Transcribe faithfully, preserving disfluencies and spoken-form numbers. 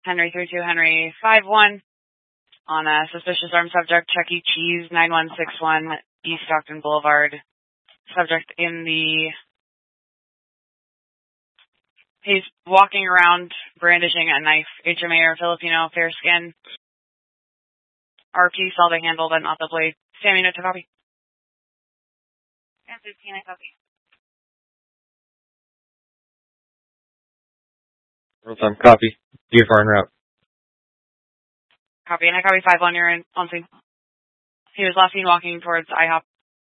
Henry three two, Henry five one. On a suspicious armed subject, Chuck E. Cheese, nine one six one, East Stockton Boulevard. Subject in the... He's walking around brandishing a knife. H M A or Filipino, fair skin. R P saw the handle but not the blade. Sammy, note to copy. And fifteen, I copy. Real time, copy. D F R en route. Copy, and I copy five one, you're in, on scene. He was last seen walking towards I HOP.